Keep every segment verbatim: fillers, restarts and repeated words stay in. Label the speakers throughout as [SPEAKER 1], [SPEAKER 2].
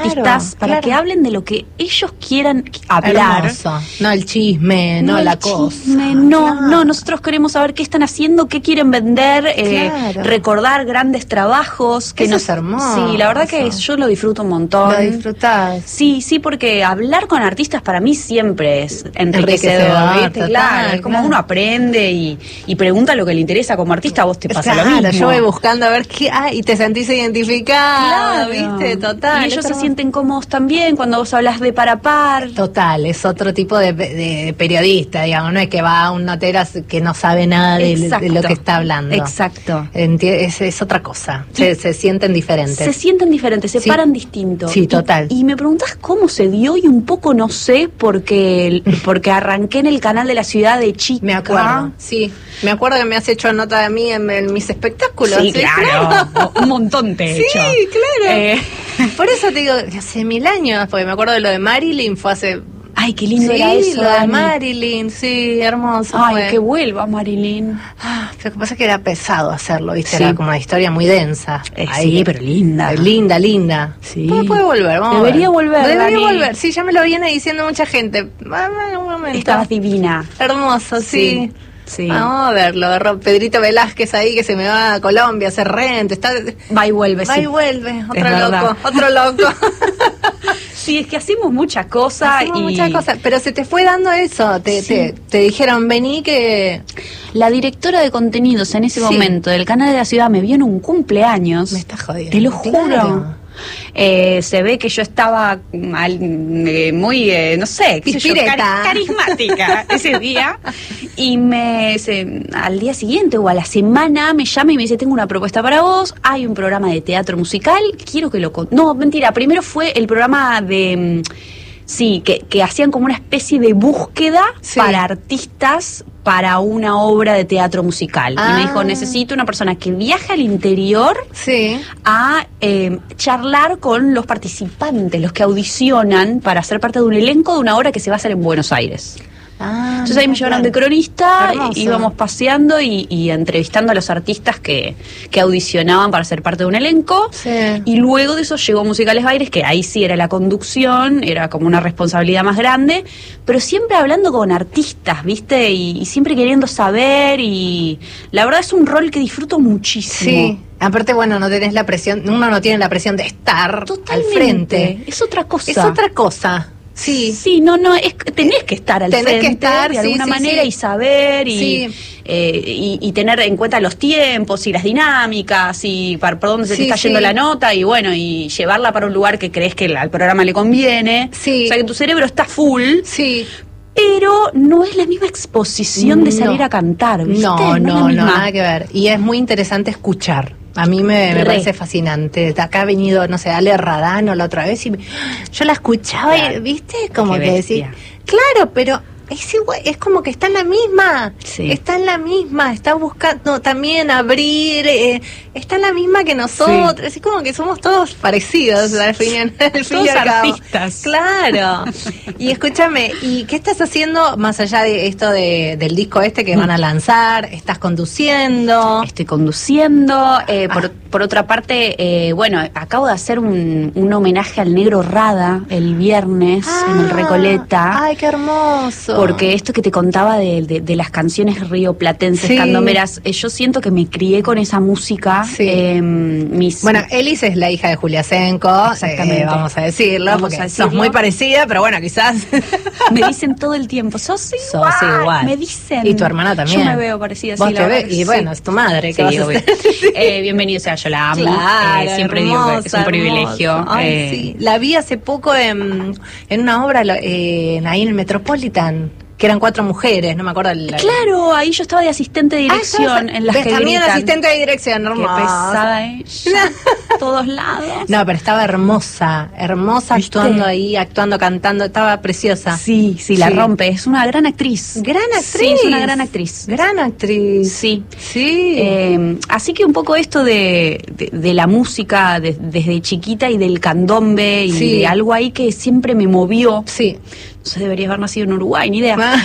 [SPEAKER 1] artistas para
[SPEAKER 2] claro.
[SPEAKER 1] que hablen de lo que ellos quieran hablar.
[SPEAKER 2] Hermoso. No el chisme, no,
[SPEAKER 1] No
[SPEAKER 2] la
[SPEAKER 1] el
[SPEAKER 2] cosa.
[SPEAKER 1] chisme, no,
[SPEAKER 2] Claro.
[SPEAKER 1] no, nosotros queremos saber qué están haciendo, qué quieren vender, eh,
[SPEAKER 2] Claro.
[SPEAKER 1] recordar grandes trabajos. Que
[SPEAKER 2] Eso
[SPEAKER 1] nos,
[SPEAKER 2] es hermoso.
[SPEAKER 1] Sí, la verdad que yo lo disfruto un montón.
[SPEAKER 2] Lo disfrutás.
[SPEAKER 1] Sí, sí, porque hablar con artistas para mí siempre es enriquecedor,
[SPEAKER 2] Enriquecedor,
[SPEAKER 1] ¿viste?
[SPEAKER 2] total,
[SPEAKER 1] Claro, es como
[SPEAKER 2] claro.
[SPEAKER 1] uno aprende y, y pregunta lo que le interesa. Como artista a vos te pasa
[SPEAKER 2] Claro,
[SPEAKER 1] lo mismo.
[SPEAKER 2] yo voy buscando a ver qué hay y te sentís identificado,
[SPEAKER 1] Claro.
[SPEAKER 2] ¿viste? Total.
[SPEAKER 1] Y ellos
[SPEAKER 2] es
[SPEAKER 1] se
[SPEAKER 2] hermoso.
[SPEAKER 1] sienten cómodos también cuando vos hablas de par a par.
[SPEAKER 2] Total, es otro tipo de, de periodista, digamos, no es que va a un notero que no sabe nada de, de lo que está hablando.
[SPEAKER 1] Exacto.
[SPEAKER 2] Enti- es, es otra cosa, se, se sienten diferentes.
[SPEAKER 1] Se sienten diferentes, se
[SPEAKER 2] Sí.
[SPEAKER 1] paran distinto.
[SPEAKER 2] Sí, total.
[SPEAKER 1] Y, y me preguntás cómo se dio y un poco no sé porque, porque arranqué en el canal de la ciudad de chica.
[SPEAKER 2] Me acuerdo, sí. Me acuerdo que me has hecho nota de mí en, en mis espectáculos.
[SPEAKER 1] Sí, claro. Un montón te he
[SPEAKER 2] Sí,
[SPEAKER 1] hecho.
[SPEAKER 2] claro.
[SPEAKER 1] Eh,
[SPEAKER 2] Por eso te digo, hace mil años, porque me acuerdo de lo de Marilyn, fue hace...
[SPEAKER 1] Ay, qué lindo
[SPEAKER 2] sí,
[SPEAKER 1] era eso,
[SPEAKER 2] lo de
[SPEAKER 1] Dani.
[SPEAKER 2] Marilyn, sí, hermoso.
[SPEAKER 1] Ay,
[SPEAKER 2] fue.
[SPEAKER 1] que vuelva Marilyn.
[SPEAKER 2] Ah, lo que pasa es que era pesado hacerlo, ¿viste?
[SPEAKER 1] Sí.
[SPEAKER 2] Era como una historia muy densa.
[SPEAKER 1] Eh,
[SPEAKER 2] Ahí.
[SPEAKER 1] sí, pero linda.
[SPEAKER 2] Eh, Linda, linda.
[SPEAKER 1] Sí.
[SPEAKER 2] Puede, puede volver, vamos a
[SPEAKER 1] Debería
[SPEAKER 2] ver.
[SPEAKER 1] volver,
[SPEAKER 2] Debería
[SPEAKER 1] Dani.
[SPEAKER 2] volver, sí, ya me lo viene diciendo mucha gente. Vamos, un momento.
[SPEAKER 1] Estabas divina.
[SPEAKER 2] Hermoso, sí.
[SPEAKER 1] Sí, sí.
[SPEAKER 2] Vamos a verlo. Ro- Pedrito Velázquez ahí que se me va a Colombia a hacer rente. Está...
[SPEAKER 1] Va y vuelve,
[SPEAKER 2] Va
[SPEAKER 1] sí.
[SPEAKER 2] y vuelve, otro
[SPEAKER 1] Es
[SPEAKER 2] loco,
[SPEAKER 1] verdad.
[SPEAKER 2] otro loco.
[SPEAKER 1] Sí, es que hacemos muchas cosas
[SPEAKER 2] Hacemos
[SPEAKER 1] y
[SPEAKER 2] muchas cosas, pero se te fue dando eso, te,
[SPEAKER 1] Sí.
[SPEAKER 2] te, te dijeron vení que...
[SPEAKER 1] la directora de contenidos en ese
[SPEAKER 2] Sí.
[SPEAKER 1] momento del canal de la ciudad me vio en un cumpleaños.
[SPEAKER 2] Me estás jodiendo.
[SPEAKER 1] Te lo juro.
[SPEAKER 2] Claro.
[SPEAKER 1] Eh, se ve que yo estaba mm, al- eh, muy, eh, no sé, qué sé yo,
[SPEAKER 2] Pispireta.
[SPEAKER 1] cari- carismática ese día. Y me se- al día siguiente o a la semana me llama y me dice, tengo una propuesta para vos, hay un programa de teatro musical, quiero que lo... con-". No, mentira, primero fue el programa de... mm, Sí, que, que hacían como una especie de búsqueda
[SPEAKER 2] Sí.
[SPEAKER 1] para artistas para una obra de teatro musical. Y
[SPEAKER 2] Ah.
[SPEAKER 1] me dijo, necesito una persona que viaje al interior
[SPEAKER 2] Sí.
[SPEAKER 1] a eh, charlar con los participantes, los que audicionan para ser parte de un elenco de una obra que se va a hacer en Buenos Aires.
[SPEAKER 2] Ah,
[SPEAKER 1] Entonces ahí me llevaron de
[SPEAKER 2] claro.
[SPEAKER 1] cronista,
[SPEAKER 2] Hermoso.
[SPEAKER 1] íbamos paseando y, y entrevistando a los artistas que, que audicionaban para ser parte de un elenco.
[SPEAKER 2] Sí.
[SPEAKER 1] Y luego de eso llegó Musicales Baires, que ahí sí era la conducción, era como una responsabilidad más grande, pero siempre hablando con artistas, ¿viste? Y, y siempre queriendo saber, y la verdad es un rol que disfruto muchísimo.
[SPEAKER 2] Sí. Aparte, bueno, no tenés la presión, uno no tiene la presión de estar
[SPEAKER 1] Totalmente.
[SPEAKER 2] al frente.
[SPEAKER 1] Es otra cosa.
[SPEAKER 2] Es otra cosa. Sí.
[SPEAKER 1] Sí, no, no, es, tenés que estar al
[SPEAKER 2] Tenés
[SPEAKER 1] frente
[SPEAKER 2] que estar,
[SPEAKER 1] de
[SPEAKER 2] sí,
[SPEAKER 1] alguna
[SPEAKER 2] sí,
[SPEAKER 1] manera
[SPEAKER 2] sí.
[SPEAKER 1] y saber y,
[SPEAKER 2] Sí.
[SPEAKER 1] eh, y, y tener en cuenta los tiempos y las dinámicas y para, por dónde se
[SPEAKER 2] Sí,
[SPEAKER 1] te está
[SPEAKER 2] sí.
[SPEAKER 1] yendo la nota y bueno, y llevarla para un lugar que crees que al programa le conviene.
[SPEAKER 2] Sí.
[SPEAKER 1] O sea, que tu cerebro está full,
[SPEAKER 2] Sí.
[SPEAKER 1] pero no es la misma exposición de
[SPEAKER 2] No.
[SPEAKER 1] salir a cantar, ¿viste?
[SPEAKER 2] No,
[SPEAKER 1] es la
[SPEAKER 2] no, no,
[SPEAKER 1] misma.
[SPEAKER 2] nada que ver. Y es muy interesante escuchar. A mí me, me
[SPEAKER 1] Re.
[SPEAKER 2] parece fascinante. Acá ha venido, no sé, Ale Radano la otra vez y me- yo la escuchaba
[SPEAKER 1] Claro.
[SPEAKER 2] y, ¿viste? Como
[SPEAKER 1] Qué
[SPEAKER 2] que decir,
[SPEAKER 1] bestia.
[SPEAKER 2] claro, pero es igual, es como que está en la misma.
[SPEAKER 1] Sí.
[SPEAKER 2] Está en la misma, está buscando también abrir, eh, está en la misma que nosotros. Es como que somos todos parecidos al fin, al fin
[SPEAKER 1] Todos
[SPEAKER 2] y al cabo.
[SPEAKER 1] artistas.
[SPEAKER 2] Claro. Y escúchame, ¿y qué estás haciendo más allá de esto de, del disco este que van a lanzar? ¿Estás conduciendo?
[SPEAKER 1] Estoy conduciendo. eh, por, por otra parte, eh, bueno, acabo de hacer un, un homenaje al Negro Rada el viernes en el Recoleta.
[SPEAKER 2] Ay, qué hermoso.
[SPEAKER 1] Porque esto que te contaba de, de, de las canciones rioplatenses,
[SPEAKER 2] Sí.
[SPEAKER 1] candomeras, eh, yo siento que me crié con esa música.
[SPEAKER 2] Sí.
[SPEAKER 1] eh, mis,
[SPEAKER 2] Bueno, Elis es la hija de Julia Senko,
[SPEAKER 1] Exactamente.
[SPEAKER 2] eh, vamos a decirlo,
[SPEAKER 1] Vamos
[SPEAKER 2] porque
[SPEAKER 1] a decirlo.
[SPEAKER 2] sos muy parecida, pero bueno, quizás...
[SPEAKER 1] me dicen todo el tiempo, sos
[SPEAKER 2] Sos
[SPEAKER 1] igual,
[SPEAKER 2] igual.
[SPEAKER 1] me dicen.
[SPEAKER 2] Y tu hermana también.
[SPEAKER 1] Yo me veo parecida,
[SPEAKER 2] Vos
[SPEAKER 1] sí,
[SPEAKER 2] te
[SPEAKER 1] la
[SPEAKER 2] ves,
[SPEAKER 1] verdad,
[SPEAKER 2] y
[SPEAKER 1] sí.
[SPEAKER 2] bueno, es tu madre. ¿qué
[SPEAKER 1] Sí,
[SPEAKER 2] vas a
[SPEAKER 1] obvio.
[SPEAKER 2] hacer?
[SPEAKER 1] Eh, bienvenido sea, yo la amo.
[SPEAKER 2] Claro,
[SPEAKER 1] eh, siempre digo que es un
[SPEAKER 2] hermosa,
[SPEAKER 1] privilegio.
[SPEAKER 2] hermosa. Ay,
[SPEAKER 1] eh,
[SPEAKER 2] sí. La vi hace poco en, en una obra eh, ahí en el Metropolitan, que eran cuatro mujeres, no me acuerdo. La,
[SPEAKER 1] Claro, ahí yo estaba de asistente de
[SPEAKER 2] Ah,
[SPEAKER 1] dirección
[SPEAKER 2] estabas-
[SPEAKER 1] en las
[SPEAKER 2] ves,
[SPEAKER 1] que
[SPEAKER 2] también
[SPEAKER 1] gritan.
[SPEAKER 2] asistente de dirección,
[SPEAKER 1] Qué
[SPEAKER 2] hermosa.
[SPEAKER 1] pesada ella, todos lados.
[SPEAKER 2] No, pero estaba hermosa, hermosa
[SPEAKER 1] ¿Viste?
[SPEAKER 2] actuando ahí, actuando, cantando, estaba preciosa.
[SPEAKER 1] Sí, sí, la rompe, es una gran actriz.
[SPEAKER 2] Gran actriz.
[SPEAKER 1] Sí, es una gran actriz.
[SPEAKER 2] Gran actriz.
[SPEAKER 1] Sí.
[SPEAKER 2] Sí.
[SPEAKER 1] Eh, así que un poco esto de, de, de la música de- desde chiquita y del candombe y
[SPEAKER 2] Sí.
[SPEAKER 1] de algo ahí que siempre me movió.
[SPEAKER 2] sí.
[SPEAKER 1] No sé, deberías haber nacido en Uruguay, ni idea.
[SPEAKER 2] Ah.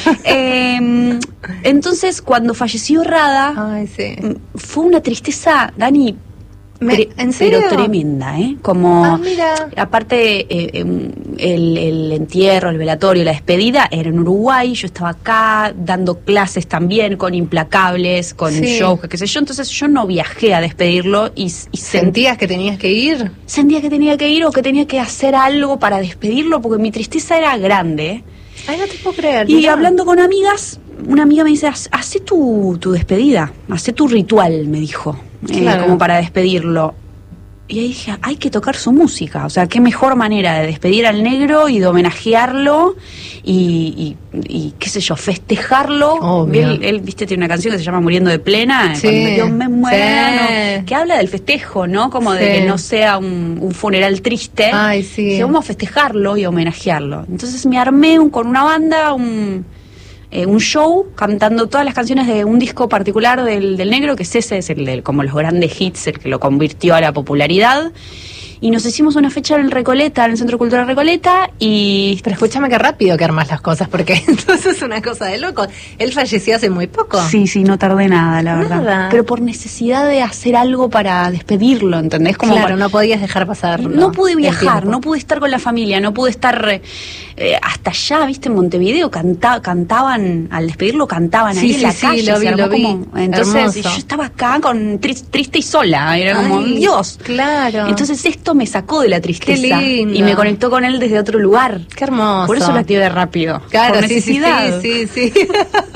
[SPEAKER 1] Eh, entonces, cuando falleció Rada,
[SPEAKER 2] Ay, sí.
[SPEAKER 1] mm, fue una tristeza, Dani,
[SPEAKER 2] Me, ¿En serio?
[SPEAKER 1] Pero tremenda, ¿eh? Como,
[SPEAKER 2] ah, mira.
[SPEAKER 1] aparte, eh, el, el entierro, el velatorio, la despedida era en Uruguay, yo estaba acá dando clases también con Implacables, con
[SPEAKER 2] sí.
[SPEAKER 1] shows, qué sé yo, entonces yo no viajé a despedirlo y, y
[SPEAKER 2] ¿Sentías que tenías que ir?
[SPEAKER 1] Sentía que tenía que ir o que tenía que hacer algo para despedirlo porque mi tristeza era grande.
[SPEAKER 2] Ay, no te puedo creer.
[SPEAKER 1] Y
[SPEAKER 2] mira.
[SPEAKER 1] hablando con amigas, una amiga me dice, hacé tu, tu despedida, hacé tu ritual, me dijo,
[SPEAKER 2] claro.
[SPEAKER 1] eh, como para despedirlo. Y ahí dije, hay que tocar su música, o sea, qué mejor manera de despedir al negro y de homenajearlo y, y, y qué sé yo, festejarlo. Él, él, viste, tiene una canción que se llama Muriendo de Plena,
[SPEAKER 2] sí,
[SPEAKER 1] cuando yo me muero,
[SPEAKER 2] sí.
[SPEAKER 1] que habla del festejo, ¿no? Como sí. de que no sea un, un funeral triste.
[SPEAKER 2] Ay, sí.
[SPEAKER 1] Que vamos a festejarlo y homenajearlo. Entonces me armé un, con una banda un... Eh, un show cantando todas las canciones de un disco particular del, del negro, que es ese, es el de como los grandes hits, el que lo convirtió a la popularidad. Y nos hicimos una fecha en Recoleta, en el Centro Cultural Recoleta, y...
[SPEAKER 2] Pero escúchame qué rápido que armas las cosas, porque entonces es una cosa de loco. Él falleció hace muy poco.
[SPEAKER 1] Sí, sí, no tardé nada, la
[SPEAKER 2] nada.
[SPEAKER 1] verdad. Pero por necesidad de hacer algo para despedirlo, ¿entendés? Como
[SPEAKER 2] claro,
[SPEAKER 1] para...
[SPEAKER 2] no podías dejar pasarlo.
[SPEAKER 1] No pude viajar, no pude estar con la familia, no pude estar... Eh, hasta allá, viste, en Montevideo canta, cantaban, al despedirlo cantaban
[SPEAKER 2] sí,
[SPEAKER 1] ahí
[SPEAKER 2] sí,
[SPEAKER 1] en la
[SPEAKER 2] sí,
[SPEAKER 1] calle,
[SPEAKER 2] lo vi, lo vi.
[SPEAKER 1] Como, entonces yo estaba acá con tri triste y sola, era como,
[SPEAKER 2] ay,
[SPEAKER 1] Dios.
[SPEAKER 2] Claro.
[SPEAKER 1] Entonces esto me sacó de la tristeza
[SPEAKER 2] y
[SPEAKER 1] me conectó con él desde otro lugar.
[SPEAKER 2] Qué hermoso.
[SPEAKER 1] Por eso lo activé rápido.
[SPEAKER 2] Claro,
[SPEAKER 1] por
[SPEAKER 2] sí,
[SPEAKER 1] necesidad.
[SPEAKER 2] sí, sí, sí. sí.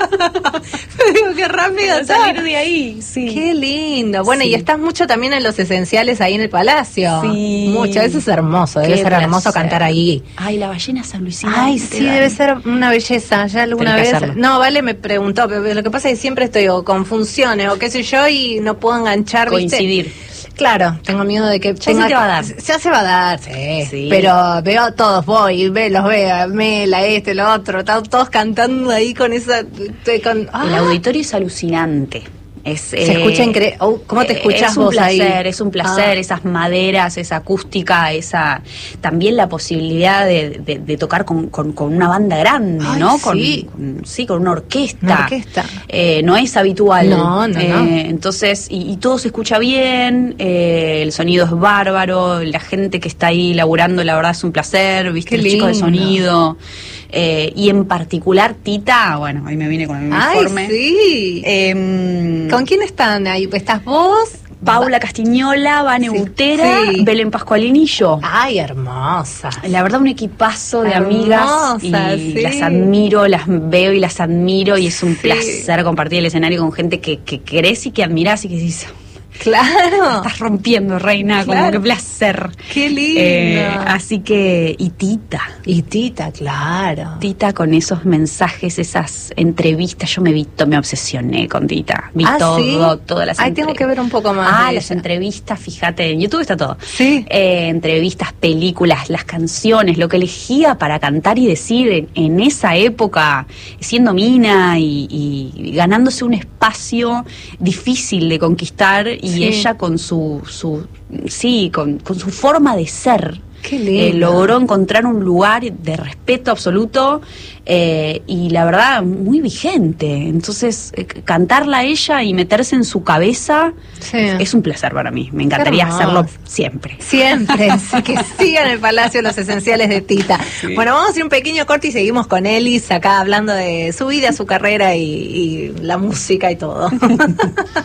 [SPEAKER 2] Digo, qué rápido
[SPEAKER 1] salir de ahí, sí.
[SPEAKER 2] Qué lindo. Bueno,
[SPEAKER 1] sí.
[SPEAKER 2] y estás mucho también en los esenciales ahí en el Palacio.
[SPEAKER 1] Sí.
[SPEAKER 2] Mucho, eso es hermoso, debe
[SPEAKER 1] qué
[SPEAKER 2] ser
[SPEAKER 1] placer.
[SPEAKER 2] Hermoso cantar ahí.
[SPEAKER 1] Ay, la ballena San Luisina.
[SPEAKER 2] Ay, sí, debe ser una belleza. Ya alguna vez. No, Vale me preguntó, pero lo que pasa es que siempre estoy o con funciones o qué sé yo y no puedo enganchar.
[SPEAKER 1] Coincidir.
[SPEAKER 2] ¿viste? Claro, tengo miedo de que...
[SPEAKER 1] Ya tenga, se te va a dar.
[SPEAKER 2] Ya se va a dar, sí.
[SPEAKER 1] sí.
[SPEAKER 2] Pero veo a todos, voy, ve, los veo, Mela, este, lo otro, están todos cantando ahí con esa... Con,
[SPEAKER 1] ¡ah! El auditorio es alucinante. Es,
[SPEAKER 2] se
[SPEAKER 1] eh,
[SPEAKER 2] escucha increíble. Oh, ¿cómo te escuchas
[SPEAKER 1] es un
[SPEAKER 2] vos
[SPEAKER 1] placer,
[SPEAKER 2] ahí?
[SPEAKER 1] Es un placer, ah. esas maderas, esa acústica, esa también la posibilidad de, de, de tocar con, con, con una banda grande,
[SPEAKER 2] Ay,
[SPEAKER 1] ¿no?
[SPEAKER 2] Sí.
[SPEAKER 1] Con, con, sí, con una orquesta.
[SPEAKER 2] Una orquesta.
[SPEAKER 1] Eh, no es habitual.
[SPEAKER 2] No, no,
[SPEAKER 1] eh,
[SPEAKER 2] no.
[SPEAKER 1] Entonces, y, y todo se escucha bien, eh, el sonido es bárbaro, la gente que está ahí laburando, la verdad es un placer, viste,
[SPEAKER 2] Qué
[SPEAKER 1] los
[SPEAKER 2] lindo.
[SPEAKER 1] chicos de sonido. Eh, y en particular Tita, bueno, ahí me vine con el uniforme.
[SPEAKER 2] ¡Ay, sí!
[SPEAKER 1] Eh,
[SPEAKER 2] ¿Con quién están ahí? ¿Estás vos?
[SPEAKER 1] Paula Castiñola, Vane
[SPEAKER 2] sí,
[SPEAKER 1] Butera,
[SPEAKER 2] sí.
[SPEAKER 1] Belén Pascualini y yo.
[SPEAKER 2] ¡Ay, hermosa!
[SPEAKER 1] La verdad, un equipazo de
[SPEAKER 2] hermosa,
[SPEAKER 1] amigas y
[SPEAKER 2] sí.
[SPEAKER 1] las admiro, las veo y las admiro y es un
[SPEAKER 2] sí.
[SPEAKER 1] placer compartir el escenario con gente que, que querés y que admirás y que dices...
[SPEAKER 2] Claro.
[SPEAKER 1] Estás rompiendo, reina,
[SPEAKER 2] claro.
[SPEAKER 1] como que placer.
[SPEAKER 2] Qué lindo.
[SPEAKER 1] Eh, así que, y Tita.
[SPEAKER 2] Y Tita, claro.
[SPEAKER 1] Tita con esos mensajes, esas entrevistas, yo me vi, me obsesioné con Tita. Vi
[SPEAKER 2] ¿Ah,
[SPEAKER 1] todo,
[SPEAKER 2] sí?
[SPEAKER 1] todas las
[SPEAKER 2] Ay,
[SPEAKER 1] entre...
[SPEAKER 2] tengo que ver un poco más.
[SPEAKER 1] Ah,
[SPEAKER 2] de
[SPEAKER 1] las
[SPEAKER 2] ella.
[SPEAKER 1] entrevistas, fíjate, en YouTube está todo.
[SPEAKER 2] Sí.
[SPEAKER 1] Eh, entrevistas, películas, las canciones, lo que elegía para cantar y decir en, en esa época, siendo mina y, y ganándose un espacio difícil de conquistar. Y
[SPEAKER 2] sí.
[SPEAKER 1] ella con su, su sí, con, con su forma de ser,
[SPEAKER 2] Qué lindo.
[SPEAKER 1] eh, logró encontrar un lugar de respeto absoluto eh, y la verdad muy vigente. Entonces eh, cantarla a ella y meterse en su cabeza
[SPEAKER 2] sí.
[SPEAKER 1] es un placer para mí. Me encantaría hacerlo siempre.
[SPEAKER 2] Siempre, que sigan el Palacio los esenciales de Tita. Sí. Bueno, vamos a hacer un pequeño corte y seguimos con Elis acá hablando de su vida, su carrera y, y la música y todo.